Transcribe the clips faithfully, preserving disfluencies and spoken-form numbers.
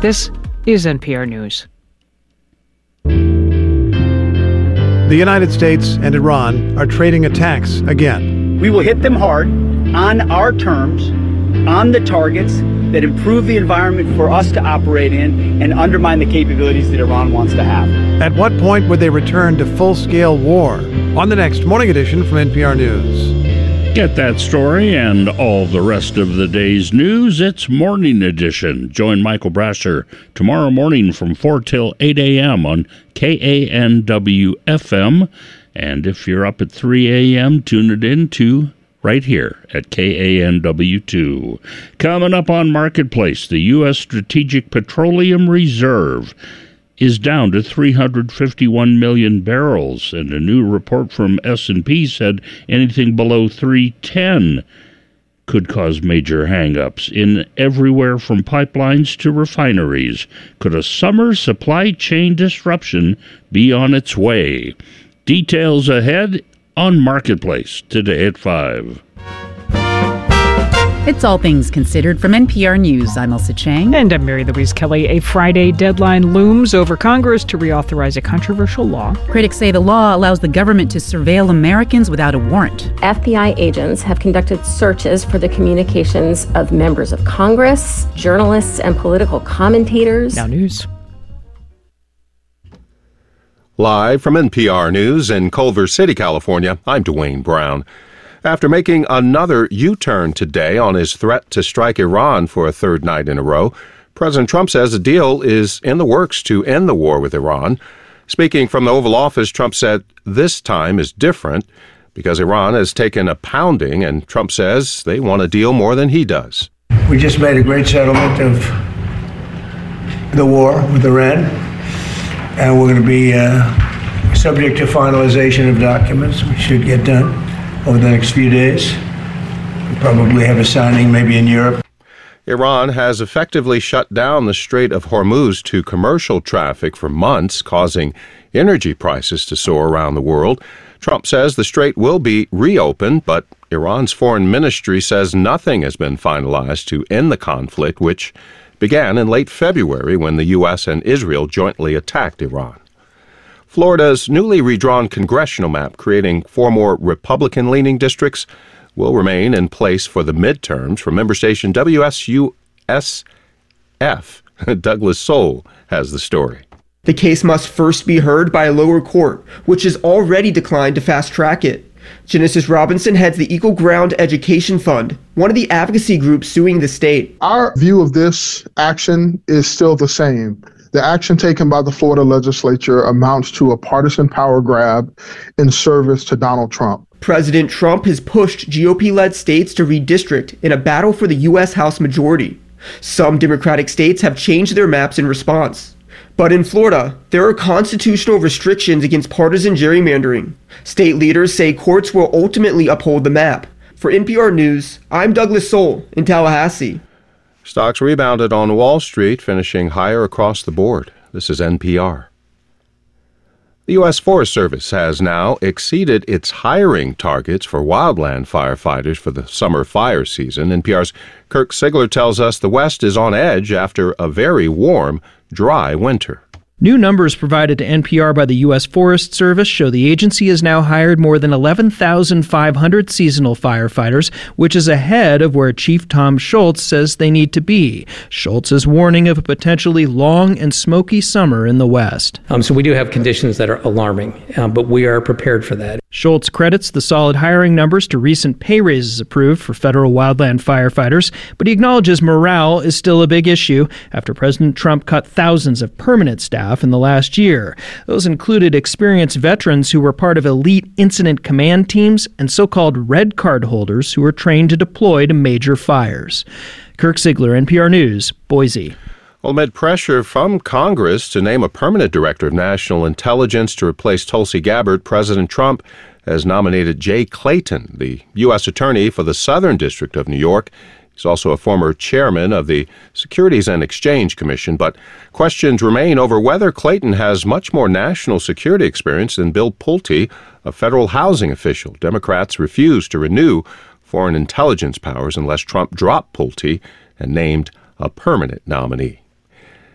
This is N P R News. The United States and Iran are trading attacks again. We will hit them hard on our terms, on the targets that improve the environment for us to operate in and undermine the capabilities that Iran wants to have. At what point would they return to full-scale war? On the next Morning Edition from N P R News. Get that story and all the rest of the day's news. It's Morning Edition. Join Michael Brasher tomorrow morning from four till eight a.m. on K A N W F M. And if you're up at three a.m., tune it in to right here at K A N W two. Coming up on Marketplace, the U S Strategic Petroleum Reserve is down to three hundred fifty-one million barrels, and a new report from S and P said anything below three ten could cause major hang-ups in everywhere from pipelines to refineries. Could a summer supply chain disruption be on its way? Details ahead on Marketplace today at five. It's All Things Considered from N P R News. I'm Elsa Chang. And I'm Mary Louise Kelly. A Friday deadline looms over Congress to reauthorize a controversial law. Critics say the law allows the government to surveil Americans without a warrant. F B I agents have conducted searches for the communications of members of Congress, journalists, and political commentators. Now news. Live from N P R News in Culver City, California, I'm Dwayne Brown. After making another U-turn today on his threat to strike Iran for a third night in a row, President Trump says a deal is in the works to end the war with Iran. Speaking from the Oval Office, Trump said this time is different because Iran has taken a pounding, and Trump says they want a deal more than he does. We just made a great settlement of the war with Iran, and we're going to be uh, subject to finalization of documents, which should get done over the next few days. We'll probably have a signing maybe in Europe. Iran has effectively shut down the Strait of Hormuz to commercial traffic for months, causing energy prices to soar around the world. Trump says the strait will be reopened, but Iran's foreign ministry says nothing has been finalized to end the conflict, which began in late February when the U S and Israel jointly attacked Iran. Florida's newly redrawn congressional map, creating four more Republican-leaning districts, will remain in place for the midterms. From member station W S U S F, Douglas Soul has the story. The case must first be heard by a lower court, which has already declined to fast-track it. Genesis Robinson heads the Equal Ground Education Fund, one of the advocacy groups suing the state. Our view of this action is still the same. The action taken by the Florida legislature amounts to a partisan power grab in service to Donald Trump. President Trump has pushed G O P-led states to redistrict in a battle for the U S House majority. Some Democratic states have changed their maps in response. But in Florida, there are constitutional restrictions against partisan gerrymandering. State leaders say courts will ultimately uphold the map. For N P R News, I'm Douglas Soul in Tallahassee. Stocks rebounded on Wall Street, finishing higher across the board. This is N P R. The U S Forest Service has now exceeded its hiring targets for wildland firefighters for the summer fire season. N P R's Kirk Sigler tells us the West is on edge after a very warm, dry winter. New numbers provided to N P R by the U S Forest Service show the agency has now hired more than eleven thousand five hundred seasonal firefighters, which is ahead of where Chief Tom Schultz says they need to be. Schultz is warning of a potentially long and smoky summer in the West. Um, so we do have conditions that are alarming, um, but we are prepared for that. Schultz credits the solid hiring numbers to recent pay raises approved for federal wildland firefighters, but he acknowledges morale is still a big issue after President Trump cut thousands of permanent staff in the last year. Those included experienced veterans who were part of elite incident command teams and so-called red card holders who were trained to deploy to major fires. Kirk Sigler, N P R News, Boise. Well, amid pressure from Congress to name a permanent director of national intelligence to replace Tulsi Gabbard, President Trump has nominated Jay Clayton, the U S attorney for the Southern District of New York. He's also a former chairman of the Securities and Exchange Commission, but questions remain over whether Clayton has much more national security experience than Bill Pulte, a federal housing official. Democrats refused to renew foreign intelligence powers unless Trump dropped Pulte and named a permanent nominee.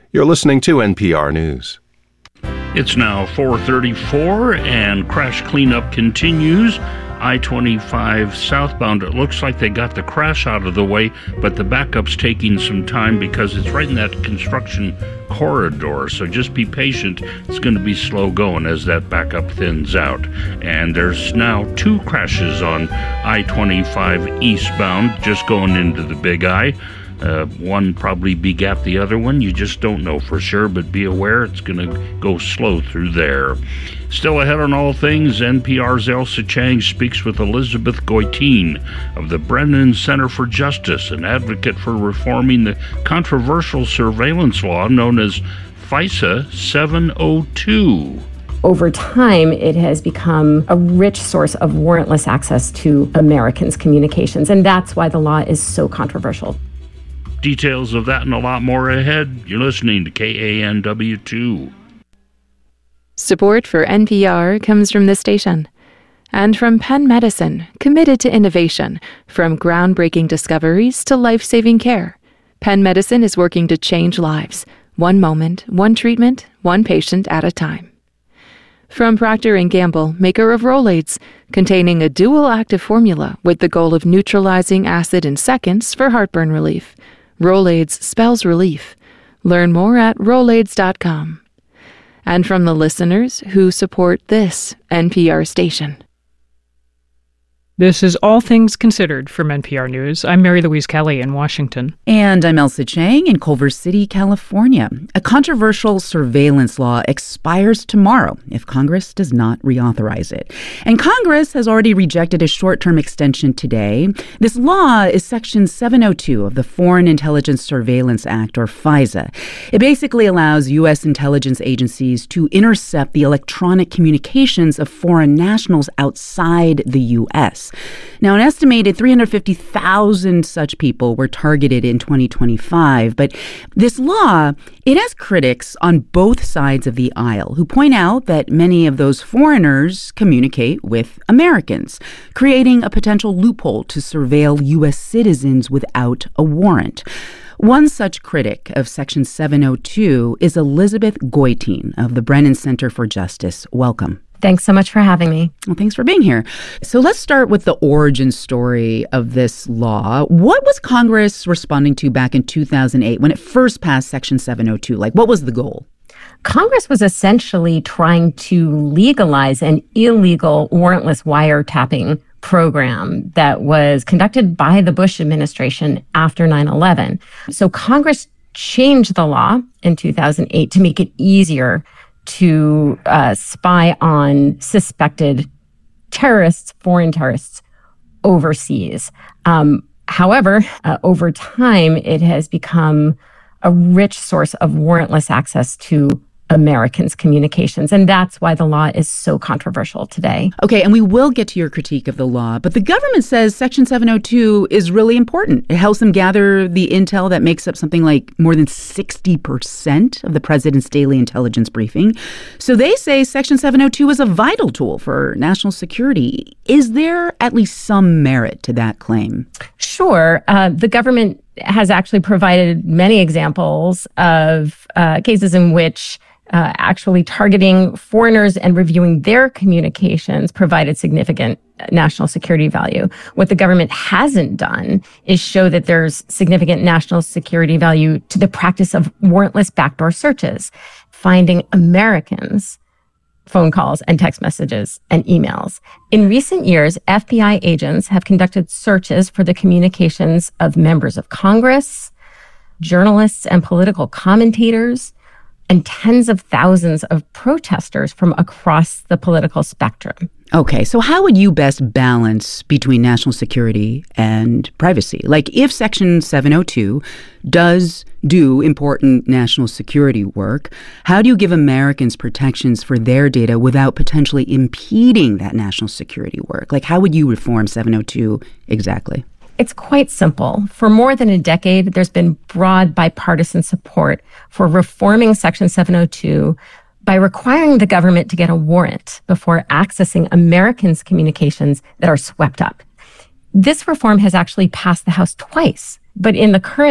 You're listening to N P R News. It's now four thirty-four and crash cleanup continues. I twenty-five southbound, it looks like they got the crash out of the way, but the backup's taking some time because it's right in that construction corridor. So just be patient. It's going to be slow going as that backup thins out. And there's now two crashes on I twenty-five eastbound, just going into the Big I. Uh, one probably begat the other one. You just don't know for sure, but be aware it's going to go slow through there. Still ahead on all things, N P R's Elsa Chang speaks with Elizabeth Goitein of the Brennan Center for Justice, an advocate for reforming the controversial surveillance law known as FISA seven oh two. Over time, it has become a rich source of warrantless access to Americans' communications, and that's why the law is so controversial. Details of that and a lot more ahead. You're listening to K A N W two. Support for N P R comes from this station and from Penn Medicine, committed to innovation, from groundbreaking discoveries to life-saving care. Penn Medicine is working to change lives, one moment, one treatment, one patient at a time. From Procter and Gamble, maker of Rolaids, containing a dual active formula with the goal of neutralizing acid in seconds for heartburn relief. Rolaids spells relief. Learn more at rolaids dot com. And from the listeners who support this N P R station. This is All Things Considered from N P R News. I'm Mary Louise Kelly in Washington. And I'm Elsa Chang in Culver City, California. A controversial surveillance law expires tomorrow if Congress does not reauthorize it. And Congress has already rejected a short-term extension today. This law is Section seven oh two of the Foreign Intelligence Surveillance Act, or FISA. It basically allows U S intelligence agencies to intercept the electronic communications of foreign nationals outside the U S. Now, an estimated three hundred fifty thousand such people were targeted in twenty twenty-five. But this law, it has critics on both sides of the aisle who point out that many of those foreigners communicate with Americans, creating a potential loophole to surveil U S citizens without a warrant. One such critic of Section seven oh two is Elizabeth Goitein of the Brennan Center for Justice. Welcome. Thanks so much for having me. Well, thanks for being here. So let's start with the origin story of this law. What was Congress responding to back in two thousand eight when it first passed Section seven oh two? Like, what was the goal? Congress was essentially trying to legalize an illegal warrantless wiretapping program that was conducted by the Bush administration after nine eleven. So Congress changed the law in two thousand eight to make it easier to uh, spy on suspected terrorists, foreign terrorists overseas. Um, however, uh, over time, it has become a rich source of warrantless access to Americans' communications. And that's why the law is so controversial today. Okay, and we will get to your critique of the law, but the government says Section seven oh two is really important. It helps them gather the intel that makes up something like more than sixty percent of the president's daily intelligence briefing. So they say Section seven oh two is a vital tool for national security. Is there at least some merit to that claim? Sure. Uh, the government has actually provided many examples of uh, cases in which Uh, actually targeting foreigners and reviewing their communications provided significant national security value. What the government hasn't done is show that there's significant national security value to the practice of warrantless backdoor searches, finding Americans' phone calls and text messages and emails. In recent years, F B I agents have conducted searches for the communications of members of Congress, journalists and political commentators, and tens of thousands of protesters from across the political spectrum. Okay, so how would you best balance between national security and privacy? Like, if Section seven oh two does do important national security work, how do you give Americans protections for their data without potentially impeding that national security work? Like, how would you reform seven oh two exactly? It's quite simple. For more than a decade, there's been broad bipartisan support for reforming Section seven oh two by requiring the government to get a warrant before accessing Americans' communications that are swept up. This reform has actually passed the House twice, but in the current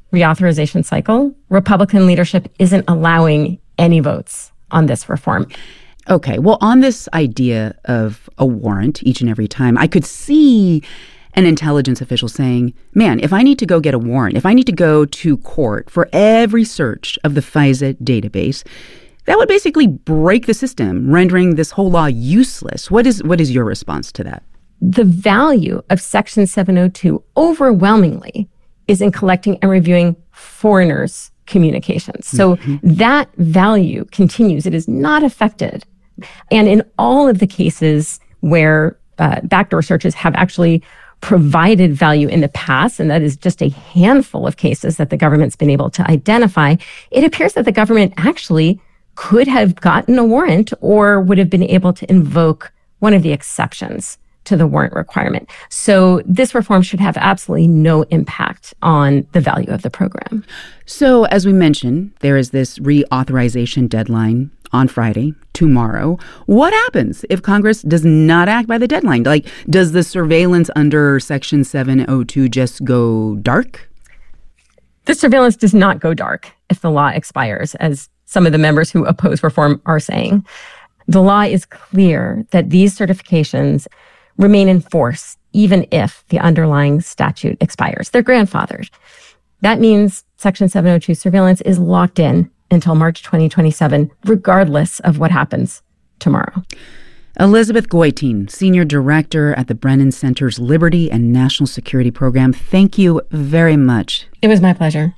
reauthorization cycle, Republican leadership isn't allowing any votes on this reform. Okay, well, on this idea of a warrant each and every time, I could see an intelligence official saying, man, if I need to go get a warrant, if I need to go to court for every search of the FISA database, that would basically break the system, rendering this whole law useless. What is what is your response to that? The value of Section seven oh two overwhelmingly is in collecting and reviewing foreigners' communications. So mm-hmm. that value continues. It is not affected. And in all of the cases where uh, backdoor searches have actually provided value in the past, and that is just a handful of cases that the government's been able to identify, it appears that the government actually could have gotten a warrant or would have been able to invoke one of the exceptions to the warrant requirement. So this reform should have absolutely no impact on the value of the program. So as we mentioned, there is this reauthorization deadline on Friday, tomorrow. What happens if Congress does not act by the deadline? Like, does the surveillance under Section seven oh two just go dark? The surveillance does not go dark if the law expires, as some of the members who oppose reform are saying. The law is clear that these certifications remain in force even if the underlying statute expires. They're grandfathered. That means Section seven oh two surveillance is locked in until March twenty twenty-seven, regardless of what happens tomorrow. Elizabeth Goitein, Senior Director at the Brennan Center's Liberty and National Security Program, thank you very much. It was my pleasure.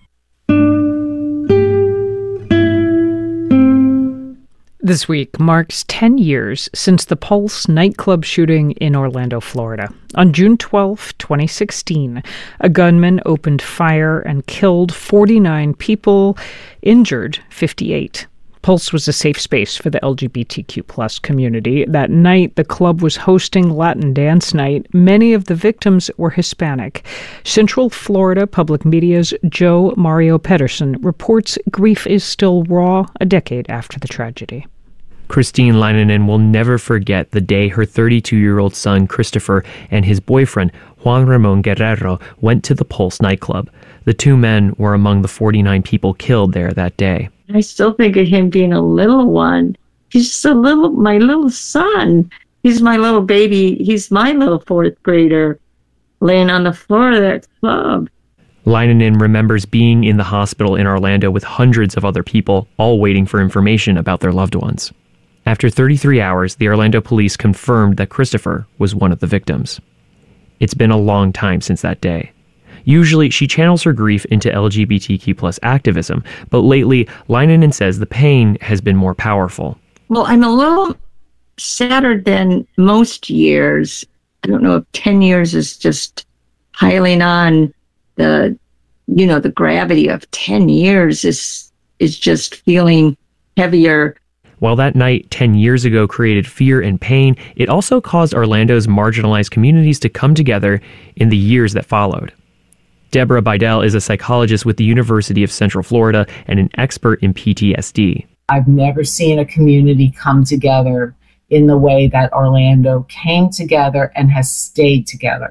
This week marks ten years since the Pulse nightclub shooting in Orlando, Florida. On June twelfth, twenty sixteen, a gunman opened fire and killed forty-nine people, injured fifty-eight. Pulse was a safe space for the L G B T Q plus community. That night, the club was hosting Latin Dance Night. Many of the victims were Hispanic. Central Florida Public Media's Joe Mario Pedersen reports grief is still raw a decade after the tragedy. Christine Leinonen will never forget the day her thirty-two-year-old son, Christopher, and his boyfriend, Juan Ramon Guerrero, went to the Pulse nightclub. The two men were among the forty-nine people killed there that day. I still think of him being a little one. He's just a little, my little son. He's my little baby. He's my little fourth grader laying on the floor of that club. Leinonen remembers being in the hospital in Orlando with hundreds of other people, all waiting for information about their loved ones. After thirty-three hours, the Orlando police confirmed that Christopher was one of the victims. It's been a long time since that day. Usually, she channels her grief into L G B T Q plus activism, but lately, Leinonen says the pain has been more powerful. Well, I'm a little sadder than most years. I don't know if ten years is just piling on the, you know, the gravity of ten years is is just feeling heavier. While that night ten years ago created fear and pain, it also caused Orlando's marginalized communities to come together in the years that followed. Deborah Bidell is a psychologist with the University of Central Florida and an expert in P T S D. I've never seen a community come together in the way that Orlando came together and has stayed together.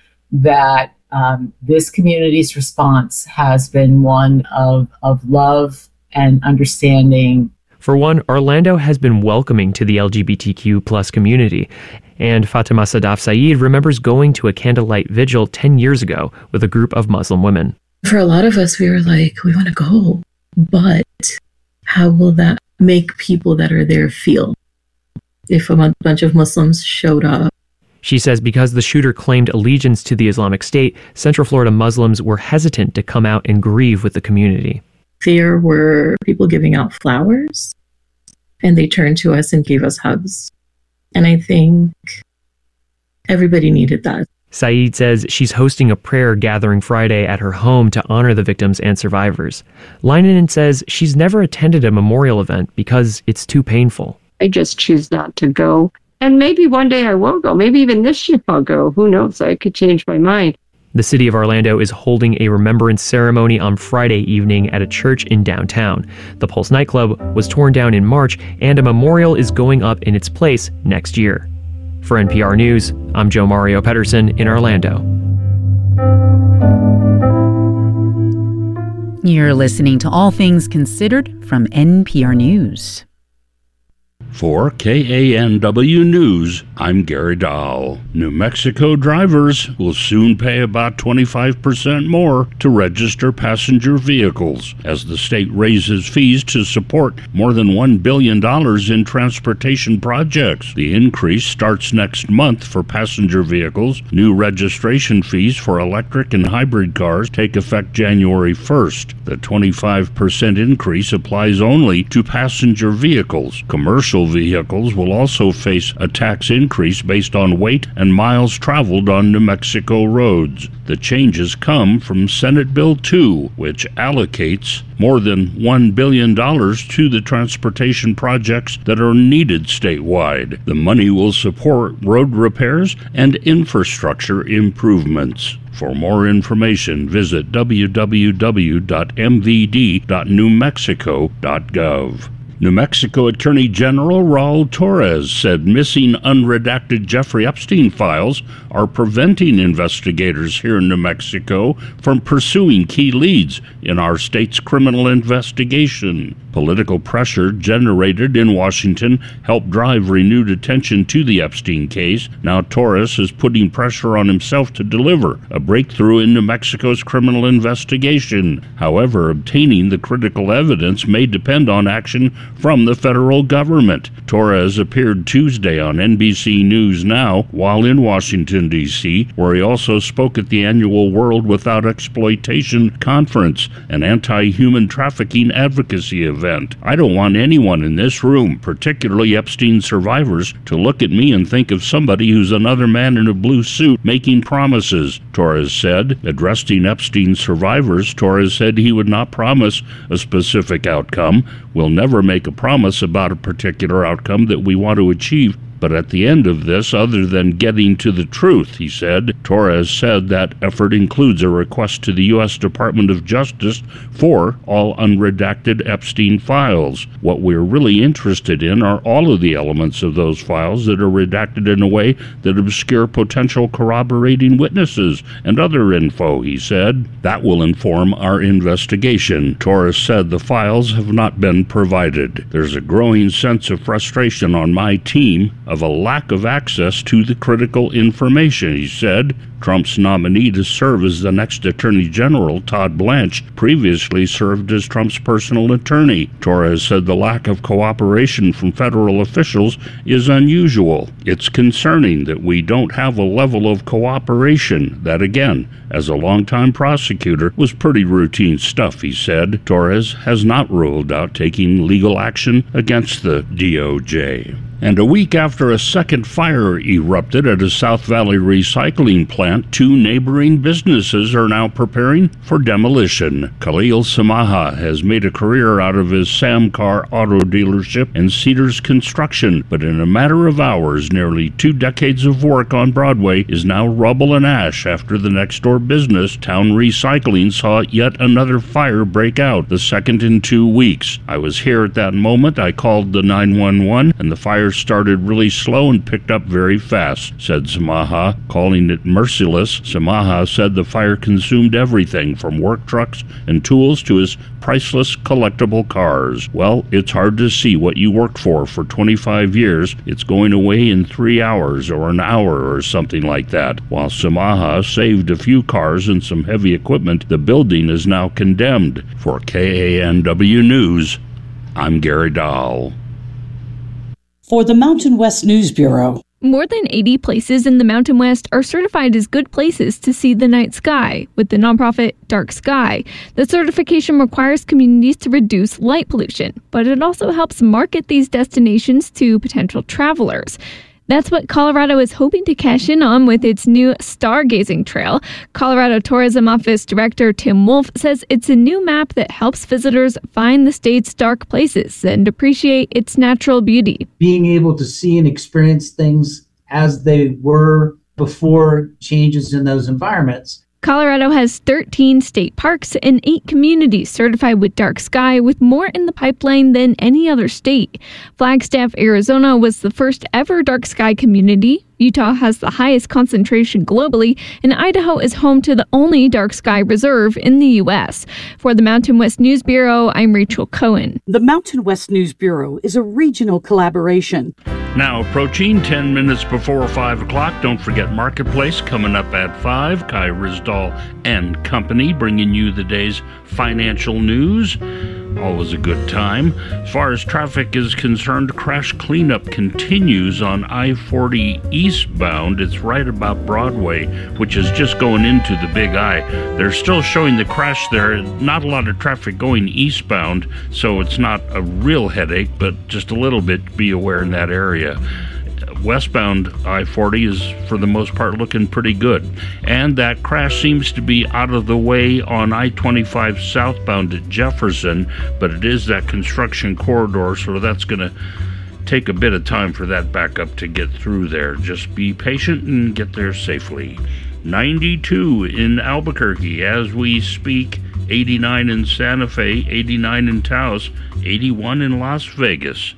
That um, this community's response has been one of, of love and understanding. For one, Orlando has been welcoming to the L G B T Q plus community. And Fatima Sadaf Saeed remembers going to a candlelight vigil ten years ago with a group of Muslim women. For a lot of us, we were like, we want to go, but how will that make people that are there feel if a bunch of Muslims showed up? She says because the shooter claimed allegiance to the Islamic State, Central Florida Muslims were hesitant to come out and grieve with the community. There were people giving out flowers, and they turned to us and gave us hugs. And I think everybody needed that. Saeed says she's hosting a prayer gathering Friday at her home to honor the victims and survivors. Leinonen says she's never attended a memorial event because it's too painful. I just choose not to go. And maybe one day I will go. Maybe even this year I'll go. Who knows? I could change my mind. The city of Orlando is holding a remembrance ceremony on Friday evening at a church in downtown. The Pulse nightclub was torn down in March, and a memorial is going up in its place next year. For N P R News, I'm Joe Mario Pedersen in Orlando. You're listening to All Things Considered from N P R News. For K A N W News, I'm Gary Dahl. New Mexico drivers will soon pay about twenty-five percent more to register passenger vehicles as the state raises fees to support more than one billion dollars in transportation projects. The increase starts next month for passenger vehicles. New registration fees for electric and hybrid cars take effect January first. The twenty-five percent increase applies only to passenger vehicles. Commercial vehicles will also face a tax increase based on weight and miles traveled on New Mexico roads. The changes come from Senate Bill two, which allocates more than one billion dollars to the transportation projects that are needed statewide. The money will support road repairs and infrastructure improvements. For more information, visit w w w dot m v d dot new mexico dot gov. New Mexico Attorney General Raul Torres said missing unredacted Jeffrey Epstein files are preventing investigators here in New Mexico from pursuing key leads in our state's criminal investigation. Political pressure generated in Washington helped drive renewed attention to the Epstein case. Now Torres is putting pressure on himself to deliver a breakthrough in New Mexico's criminal investigation. However, obtaining the critical evidence may depend on action from the federal government. Torres appeared Tuesday on N B C News Now while in Washington, D C, where he also spoke at the annual World Without Exploitation Conference, an anti-human trafficking advocacy event. I don't want anyone in this room, particularly Epstein survivors, to look at me and think of somebody who's another man in a blue suit making promises, Torres said. Addressing Epstein survivors, Torres said he would not promise a specific outcome. We'll never make a promise about a particular outcome that we want to achieve. But at the end of this, other than getting to the truth, he said, Torres said that effort includes a request to the U S Department of Justice for all unredacted Epstein files. What we're really interested in are all of the elements of those files that are redacted in a way that obscure potential corroborating witnesses and other info, he said. That will inform our investigation. Torres said the files have not been provided. There's a growing sense of frustration on my team of a lack of access to the critical information, he said. Trump's nominee to serve as the next Attorney General, Todd Blanche, previously served as Trump's personal attorney. Torres said the lack of cooperation from federal officials is unusual. It's concerning that we don't have a level of cooperation that, again, as a longtime prosecutor, was pretty routine stuff, he said. Torres has not ruled out taking legal action against the D O J. And a week after a second fire erupted at a South Valley recycling plant, two neighboring businesses are now preparing for demolition. Khalil Samaha has made a career out of his Samcar auto dealership and Cedars Construction, but in a matter of hours, nearly two decades of work on Broadway is now rubble and ash after the next-door business, Town Recycling, saw yet another fire break out, the second in two weeks. I was here at that moment. I called the nine one one, and the fire started really slow and picked up very fast, said Samaha, calling it merciless. Samaha said the fire consumed everything from work trucks and tools to his priceless collectible cars. Well, it's hard to see what you worked for for twenty-five years. It's going away in three hours or an hour or something like that. While Samaha saved a few cars and some heavy equipment, the building is now condemned. For K A N W News, I'm Gary Dahl. For the Mountain West News Bureau. More than eighty places in the Mountain West are certified as good places to see the night sky with the nonprofit Dark Sky. The certification requires communities to reduce light pollution, but it also helps market these destinations to potential travelers. That's what Colorado is hoping to cash in on with its new stargazing trail. Colorado Tourism Office Director Tim Wolf says it's a new map that helps visitors find the state's dark places and appreciate its natural beauty. Being able to see and experience things as they were before changes in those environments Colorado has thirteen state parks and eight communities certified with dark sky, with more in the pipeline than any other state. Flagstaff, Arizona was the first ever dark sky community. Utah has the highest concentration globally, and Idaho is home to the only dark sky reserve in the U S. For the Mountain West News Bureau, I'm Rachel Cohen. The Mountain West News Bureau is a regional collaboration. Now approaching ten minutes before five o'clock. Don't forget Marketplace coming up at five. Kai Risdall and Company bringing you the day's financial news. Always a good time. As far as traffic is concerned, crash cleanup continues on I forty eastbound. It's right about Broadway, which is just going into the Big I. They're still showing the crash there. Not a lot of traffic going eastbound, so it's not a real headache, but just a little bit. Be aware in that area. Westbound I forty is, for the most part, looking pretty good. And that crash seems to be out of the way on I twenty-five southbound at Jefferson, but it is that construction corridor, so that's going to take a bit of time for that backup to get through there. Just be patient and get there safely. ninety-two in Albuquerque as we speak, eighty-nine in Santa Fe, eighty-nine in Taos, eighty-one in Las Vegas.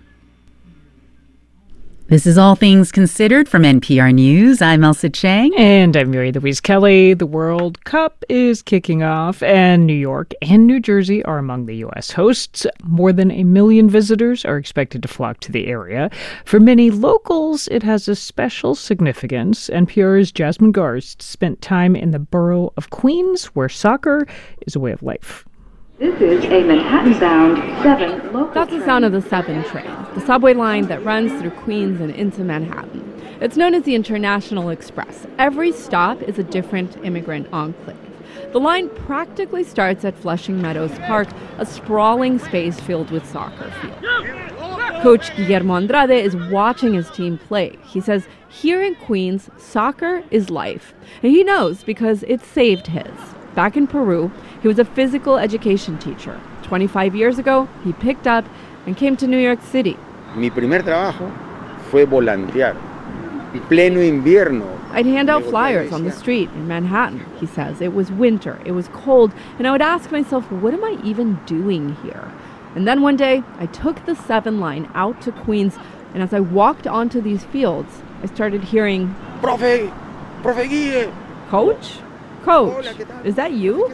This is All Things Considered from N P R News. I'm Elsa Chang. And I'm Mary Louise Kelly. The World Cup is kicking off, and New York and New Jersey are among the U S hosts. More than a million visitors are expected to flock to the area. For many locals, it has a special significance. N P R's Jasmine Garst spent time in the borough of Queens, where soccer is a way of life. This is a Manhattan-bound seven local That's the sound of the seven train, the subway line that runs through Queens and into Manhattan. It's known as the International Express. Every stop is a different immigrant enclave. The line practically starts at Flushing Meadows Park, a sprawling space filled with soccer fields. Coach Guillermo Andrade is watching his team play. He says here in Queens, soccer is life. And he knows because it saved his. Back in Peru, he was a physical education teacher. twenty-five years ago, he picked up and came to New York City. Mi primer trabajo fue volantear. Pleno invierno. I'd hand out flyers on the street in Manhattan, he says. It was winter, it was cold, and I would ask myself, what am I even doing here? And then one day, I took the seven line out to Queens, and as I walked onto these fields, I started hearing, Profe, Profe Guille. Coach? Coach, is that you?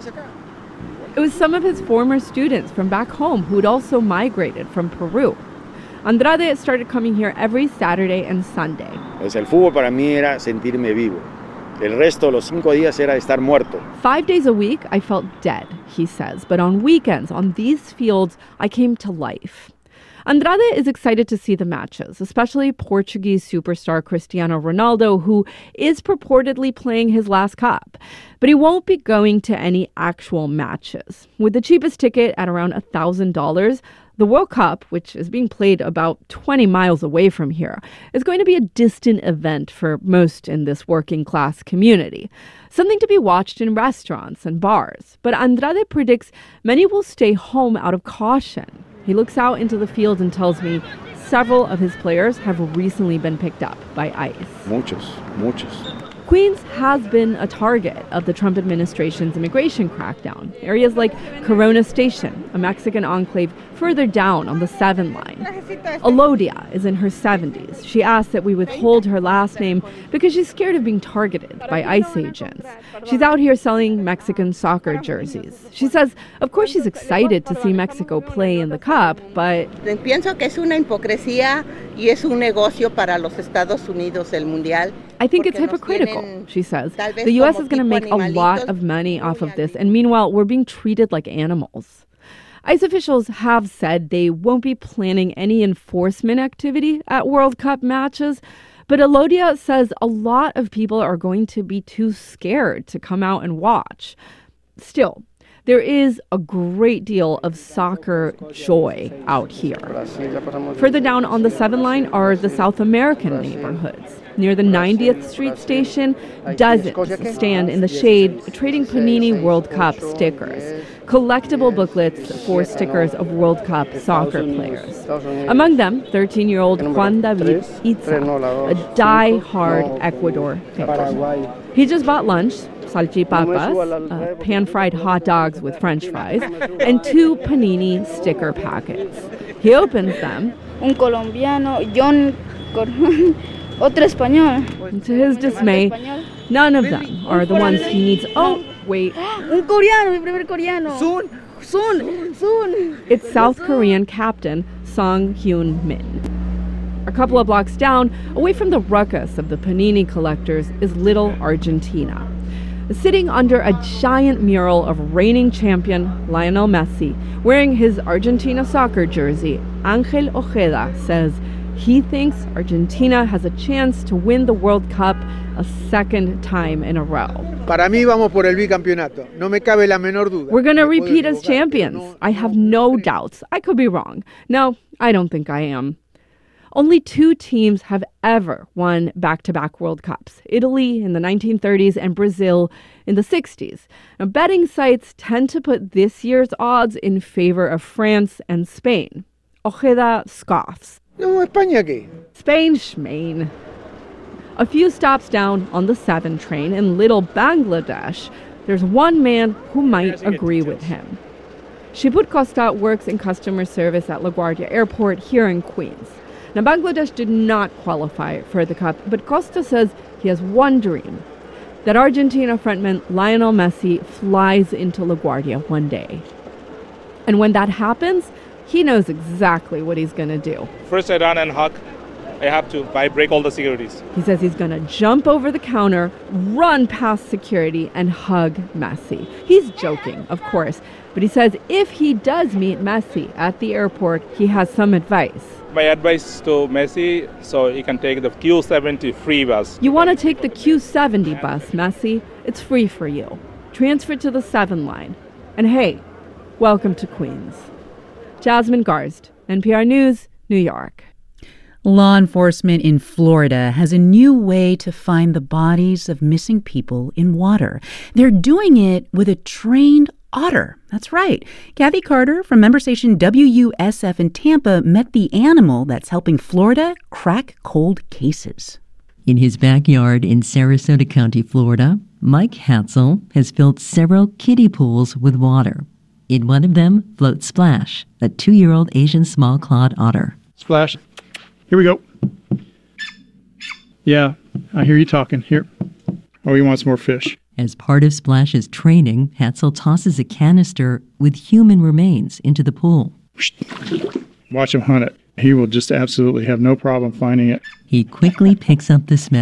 It was some of his former students from back home who had also migrated from Peru. Andrade started coming here every Saturday and Sunday. Pues el fútbol para mí era sentirme vivo. El resto, los cinco días, era estar muerto. Five days a week, I felt dead, he says. But on weekends, on these fields, I came to life. Andrade is excited to see the matches, especially Portuguese superstar Cristiano Ronaldo, who is purportedly playing his last cup. But he won't be going to any actual matches. With the cheapest ticket at around one thousand dollars, the World Cup, which is being played about twenty miles away from here, is going to be a distant event for most in this working-class community. Something to be watched in restaurants and bars. But Andrade predicts many will stay home out of caution. He looks out into the field and tells me several of his players have recently been picked up by ICE. Muchos, muchos. Queens has been a target of the Trump administration's immigration crackdown. Areas like Corona Station, a Mexican enclave further down on the seven line. Elodia is in her seventies. She asked that we withhold her last name because she's scared of being targeted by ICE agents. She's out here selling Mexican soccer jerseys. She says, of course she's excited to see Mexico play in the Cup, but... Pienso que es una hipocresía y es un negocio para los Estados Unidos el Mundial. I think it's hypocritical, she says. The U S is going to make a lot of money off of this, and meanwhile, we're being treated like animals. ICE officials have said they won't be planning any enforcement activity at World Cup matches, but Elodia says a lot of people are going to be too scared to come out and watch. Still, there is a great deal of soccer joy out here. Further down on the seven line are the South American neighborhoods. Near the ninetieth Street station, dozens stand in the shade trading Panini World Cup stickers, collectible booklets for stickers of World Cup soccer players. Among them, thirteen-year-old Juan David Itza, a die-hard Ecuador fan. He just bought lunch, salchipapas, uh, pan-fried hot dogs with French fries, and two panini sticker packets. He opens them. Un colombiano, John, otro español. And to his dismay, none of them are the ones he needs. Oh, wait. Un coreano, mi primer coreano. Soon, soon, soon. It's South Korean captain Song Hyun Min. A couple of blocks down, away from the ruckus of the panini collectors, is little Argentina. Sitting under a giant mural of reigning champion Lionel Messi, wearing his Argentina soccer jersey, Angel Ojeda says he thinks Argentina has a chance to win the World Cup a second time in a row. Para mí vamos por el bicampeonato. No me cabe la menor duda. We're going to repeat as champions. I have no doubts. I could be wrong. No, I don't think I am. Only two teams have ever won back-to-back World Cups, Italy in the nineteen thirties and Brazil in the sixties. Now, betting sites tend to put this year's odds in favor of France and Spain. Ojeda scoffs. No, España qué? Spain schmain. A few stops down on the seven train in Little Bangladesh, there's one man who might agree with him. Shibut Costa works in customer service at LaGuardia Airport here in Queens. Now, Bangladesh did not qualify for the Cup, but Costa says he has one dream, that Argentina frontman Lionel Messi flies into LaGuardia one day. And when that happens, he knows exactly what he's going to do. First I run and hug. I have to. I break all the securities. He says he's going to jump over the counter, run past security, and hug Messi. He's joking, of course, but he says if he does meet Messi at the airport, he has some advice. My advice to Messi, so he can take the Q seventy free bus. You want to take the Q seventy bus, Messi? It's free for you. Transfer to the seven line. And hey, welcome to Queens. Jasmine Garst, N P R News, New York. Law enforcement in Florida has a new way to find the bodies of missing people in water. They're doing it with a trained otter. That's right. Kathy Carter from member station W U S F in Tampa met the animal that's helping Florida crack cold cases. In his backyard in Sarasota County, Florida, Mike Hatzel has filled several kiddie pools with water. In one of them floats Splash, a two-year-old Asian small-clawed otter. Splash, here we go. Yeah, I hear you talking. Here. Oh, you want some more fish? As part of Splash's training, Hatzel tosses a canister with human remains into the pool. Watch him hunt it. He will just absolutely have no problem finding it. He quickly picks up the smell